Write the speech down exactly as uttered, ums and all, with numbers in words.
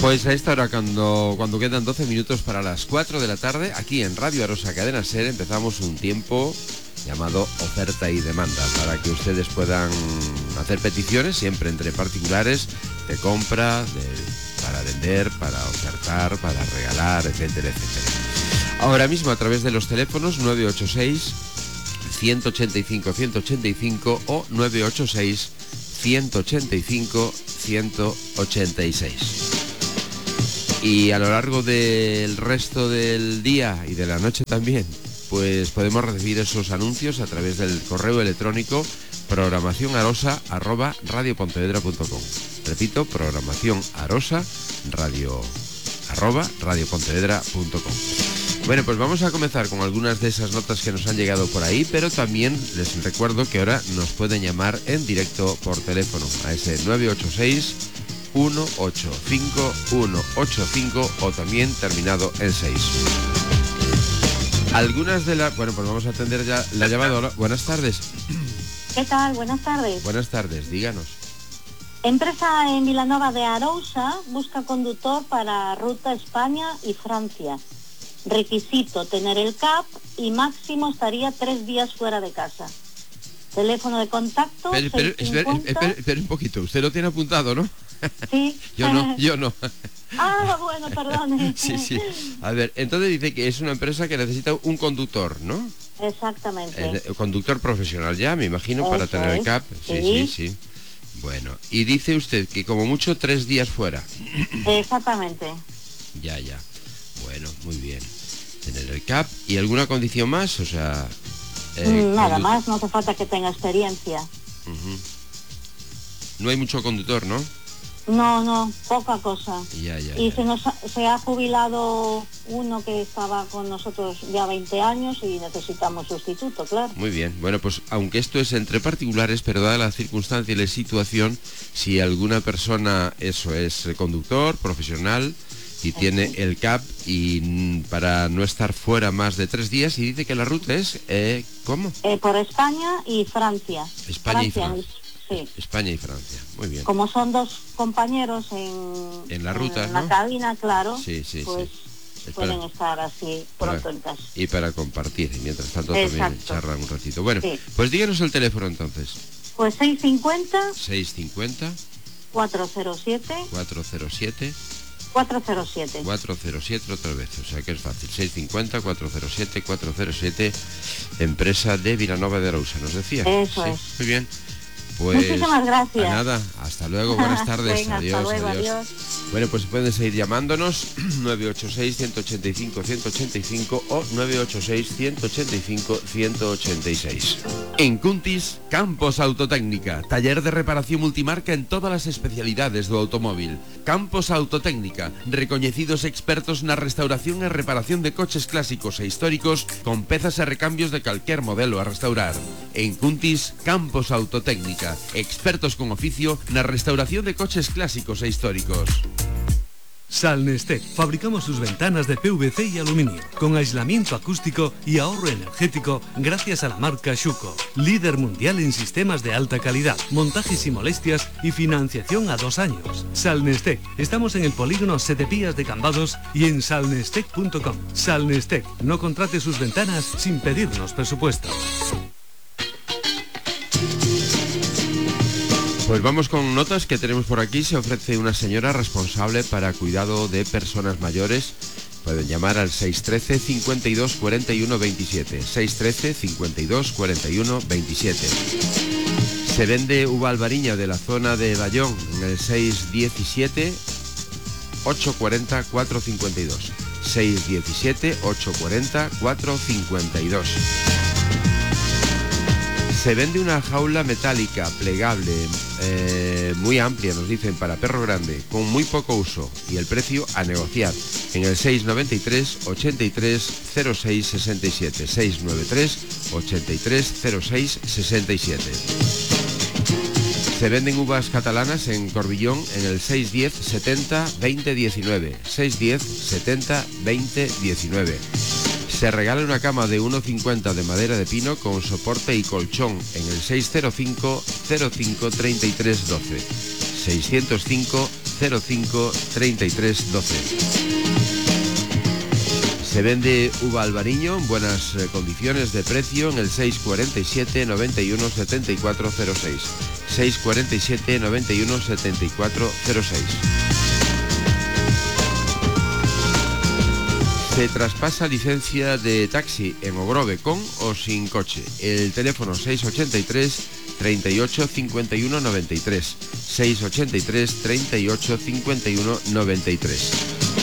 Pues a esta hora, cuando, cuando quedan doce minutos para las cuatro de la tarde, aquí en Radio Arosa Cadena SER empezamos un tiempo llamado oferta y demanda, para que ustedes puedan hacer peticiones siempre entre particulares de compra, de, para vender, para ofertar, para regalar, etcétera, etcétera. Ahora mismo a través de los teléfonos nueve ocho seis, uno ocho cinco, uno ocho cinco o nueve ocho seis, uno ocho cinco, uno ocho seis. Y a lo largo del resto del día y de la noche también, pues podemos recibir esos anuncios a través del correo electrónico programación arosa arroba radio pontevedra punto com. Repito, programación arosa radio arroba radio pontevedra punto com. Bueno, pues vamos a comenzar con algunas de esas notas que nos han llegado por ahí, pero también les recuerdo que ahora nos pueden llamar en directo por teléfono a ese nueve ocho seis, uno ocho cinco, uno ocho cinco o también terminado en seis. Algunas de las... Bueno, pues vamos a atender ya la llamada. Hola, buenas tardes. ¿Qué tal? Buenas tardes. Buenas tardes, díganos. Empresa en Vilanova de Arousa busca conductor para ruta España y Francia. Requisito tener el C A P y máximo estaría tres días fuera de casa. Teléfono de contacto pero, pero, espere, espere, espere un poquito, usted lo tiene apuntado, ¿no? Sí. Yo no, yo no. Ah, bueno, perdone. Sí, sí. A ver, entonces dice que es una empresa que necesita un conductor, ¿no? Exactamente. El, el conductor profesional ya, me imagino, Eso para tener es. el C A P. Sí, sí, sí, sí. Bueno, y dice usted que como mucho tres días fuera. Exactamente. Ya, ya. Bueno, muy bien. Tener el C A P. ¿Y alguna condición más? O sea... Eh, Nada más, no hace falta que tenga experiencia. Uh-huh. No hay mucho conductor, ¿no? No, no, poca cosa. Ya, ya, y ya. Se, nos ha, se ha jubilado uno que estaba con nosotros ya veinte años y necesitamos sustituto, claro. Muy bien, bueno, pues aunque esto es entre particulares, pero dada la circunstancia y la situación, si alguna persona, eso es conductor, profesional, y tiene sí. el C A P y para no estar fuera más de tres días, y dice que la ruta es, eh, ¿cómo? Eh, por España y Francia. España Francia, y Francia. Sí. España y Francia, muy bien. Como son dos compañeros en, en la ruta, en ¿no? la cabina, claro, sí, sí, pues sí. pueden para, estar así pronto para, en casa. Y para compartir, y mientras tanto Exacto. también charlan un ratito. Bueno, sí. pues díganos el teléfono entonces. Pues seis cincuenta, seis cincuenta, cuatro cero siete, cuatro cero siete, cuatro cero siete. cuatro cero siete otra vez, o sea que es fácil. seis cincuenta, cuatro cero siete, cuatro cero siete, empresa de Vilanova de Arousa, nos decía. Eso sí, es. Muy bien. Pues muchísimas gracias. Nada, hasta luego, buenas tardes. Venga, adiós, hasta luego, adiós. adiós. Bueno, pues pueden seguir llamándonos nueve ocho seis, uno ocho cinco, uno ocho cinco o nueve ocho seis, uno ocho cinco, uno ocho seis. En Cuntis, Campos Autotécnica, taller de reparación multimarca en todas as especialidades do automóvil. Campos Autotécnica, recoñecidos expertos na restauración e reparación de coches clásicos e históricos con pezas e recambios de calquer modelo a restaurar. En Cuntis, Campos Autotécnica, expertos con oficio na restauración de coches clásicos e históricos. Salnestec, fabricamos sus ventanas de P V C y aluminio, con aislamiento acústico y ahorro energético gracias a la marca Schuco, líder mundial en sistemas de alta calidad, montajes y molestias y financiación a dos años. Salnestec, estamos en el polígono Sete Pías de Cambados y en salnestec punto com. Salnestec, no contrate sus ventanas sin pedirnos presupuesto. Pues vamos con notas que tenemos por aquí. Se ofrece una señora responsable para cuidado de personas mayores. Pueden llamar al seis uno tres, cincuenta y dos, cuarenta y uno, veintisiete. seis uno tres, cincuenta y dos, cuarenta y uno, veintisiete. Se vende uva albariña de la zona de Bayón en el seis uno siete, ocho cuatro cero, cuatro cinco dos. seis uno siete, ocho cuatro cero, cuatro cinco dos. Se vende una jaula metálica plegable, eh, muy amplia, nos dicen, para perro grande, con muy poco uso, y el precio a negociar en el seis nueve tres, ochenta y tres, cero seis sesenta y siete, seis nueve tres, ochenta y tres, cero seis sesenta y siete. Se venden uvas catalanas en Corbillón en el seis uno cero, setenta, veinte, diecinueve, seis uno cero, setenta, veinte, diecinueve. Se regala una cama de uno cincuenta de madera de pino con soporte y colchón en el seis cero cinco, cero cinco, treinta y tres doce. seiscientos cinco, cero cinco treinta y tres doce. Se vende uva Albariño en buenas eh, condiciones de precio en el seis cuarenta y siete noventa y uno setenta y cuatro cero seis. seis cuarenta y siete noventa y uno setenta y cuatro cero seis. Se traspasa licencia de taxi en Ogrove con o sin coche. El teléfono seis ochenta y tres treinta y ocho cincuenta y uno noventa y tres. seis ochenta y tres treinta y ocho cincuenta y uno noventa y tres.